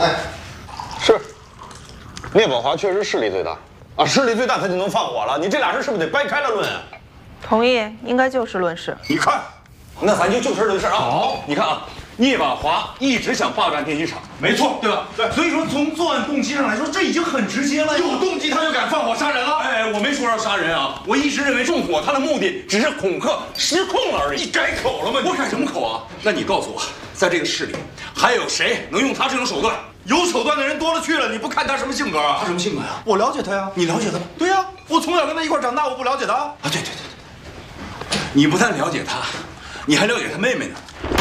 哎，是，聂宝华确实势力最大啊，势力最大他就能放火了。你这俩事是不是得掰开了论啊？ 同意，应该就事论事。 你看，那咱就事论事啊。 好，你看啊。 聂宝华一直想霸占电机厂， 没错，对吧？对，所以说从作案动机上来说，这已经很直接了。 有动机他就敢放火杀人了。 哎，我没说要杀人啊，我一直认为纵火他的目的只是恐吓、失控而已。 你改口了吗？ 我改什么口啊？那你告诉我，在这个市里还有谁能用他这种手段？ 有手段的人多了去了，你不看他什么性格啊？ 他什么性格呀？ 我了解他呀。 你了解他吗？ 对呀，我从小跟他一块长大，我不了解他啊？ 对，你不但了解他，你还了解他妹妹呢。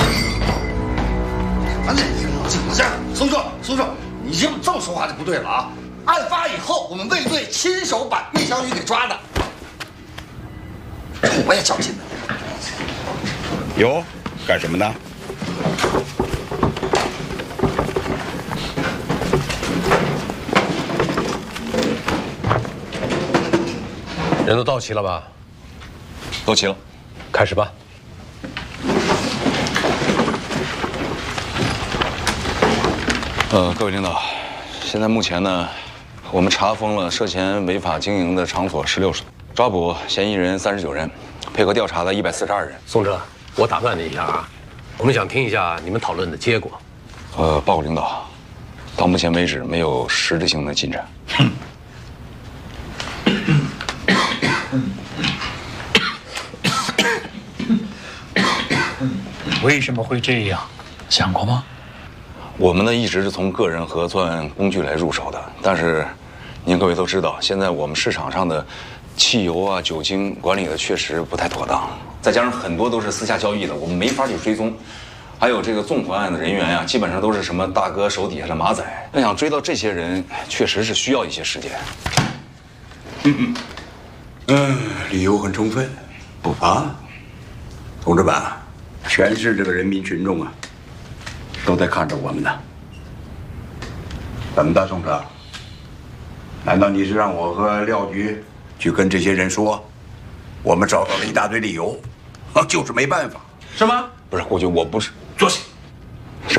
行，松树，你这么说话就不对了啊！案发以后，我们卫队亲手把聂小雨给抓的，我也较劲呢。 哟，干什么呢？ 人都到齐了吧？ 都齐了， 开始吧。 各位领导，现在目前呢，我们查封了涉嫌违法经营的场所16处，抓捕嫌疑人39人，配合调查的142人。 宋哲，我打断你一下啊，我们想听一下你们讨论的结果。 报告领导，到目前为止没有实质性的进展。 为什么会这样？想过吗？ 我们呢一直是从个人和作案工具来入手的，但是您各位都知道，现在我们市场上的汽油啊、酒精管理的确实不太妥当，再加上很多都是私下交易的，我们没法去追踪。还有这个纵火案的人员呀，基本上都是什么大哥手底下的马仔，要想追到这些人，确实是需要一些时间。 理由很充分，啊，同志们，全市这个人民群众啊。 都在看着我们呢。怎么的，宋哲？难道你是让我和廖局去跟这些人说，我们找到了一大堆理由，就是没办法，是吗？ 不是，过去我不是。 坐下。 是。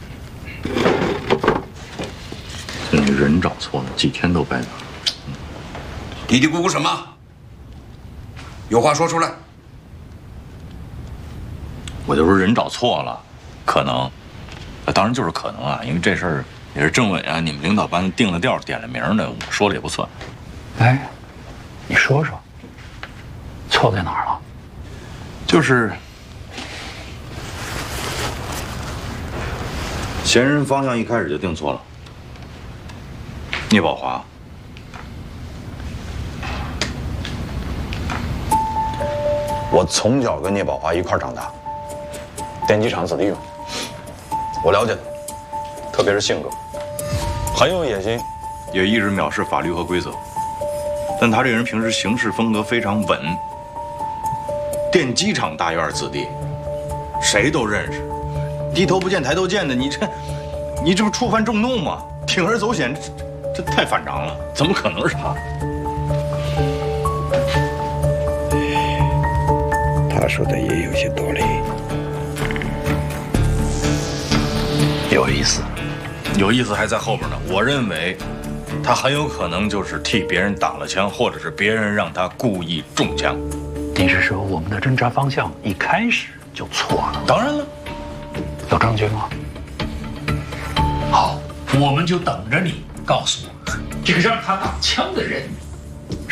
你人找错了，几天都白拿。 嘀嘀咕咕什么？有话说出来。 我就说人找错了，可能。 当然就是可能啊，因为这事儿也是政委啊，你们领导班定了调、点了名的，我说了也不算。哎，你说说，错在哪儿了？就是嫌疑人方向一开始就定错了。聂宝华， 我从小跟聂宝华一块长大，电机厂子弟嘛。 我了解他，特别是性格，很有野心， 也一直藐视法律和规则。但他这个人平时行事风格非常稳。电机厂大院子弟，谁都认识，低头不见抬头见的，你这不触犯众怒吗？铤而走险，这太反常了，怎么可能是他？ 他说的也有些道理。 有意思，有意思还在后边呢。我认为，他很有可能就是替别人打了枪，或者是别人让他故意中枪。 你是说我们的侦查方向一开始就错了？ 当然了， 有证据吗？好，我们就等着你告诉我们，这个让他打枪的人